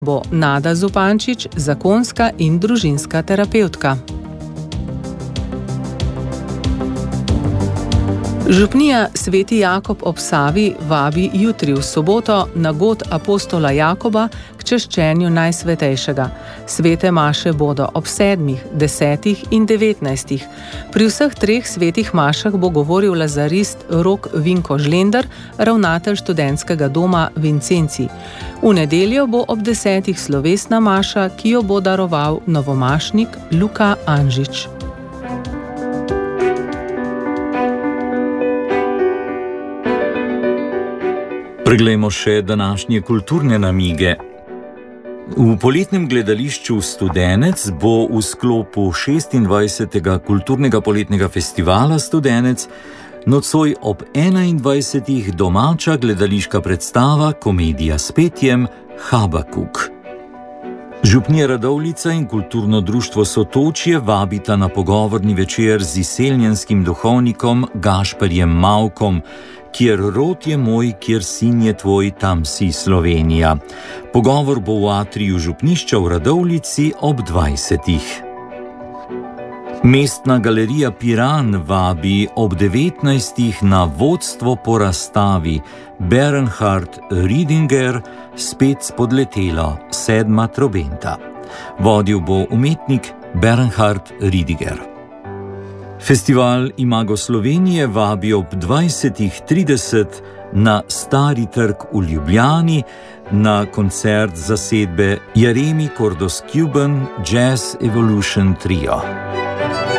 bo Nada Zupančič, zakonska in družinska terapevtka. Župnija Sveti Jakob ob Savi vabi jutri v soboto na god apostola Jakoba k češčenju Najsvetejšega. Svete maše bodo ob 7., 10. in 19. Pri vseh treh svetih mašah bo govoril lazarist Rok Vinko Žlender, ravnatelj študentskega doma Vincenci. V nedeljo bo ob 10. slovesna maša, ki jo bo daroval novomašnik Luka Anžič. Preglejmo še današnje kulturne namige. V poletnem gledališču Studenec bo v sklopu 26. kulturnega poletnega festivala Studenec nocoj ob 21. domača gledališka predstava Komedija s petjem Habakuk. Župnija Radovljica in kulturno društvo Sotočje vabita na pogovorni večer z izseljenskim duhovnikom Gašperjem Mavkom, kjer rod je moj, kjer sin je tvoj, tam si Slovenija. Pogovor bo v atriju župnišča v Radovljici ob 20. Mestna galerija Piran vabi ob 19. na vodstvo po razstavi Bernhard Riedinger Spet spodletelo 7. trobenta. Vodil bo umetnik Bernhard Riedinger. Festival Imago Slovenije vabi ob 20:30 na Stari trg v Ljubljani na koncert zasedbe Jeremy Cordos Cuban Jazz Evolution Trio.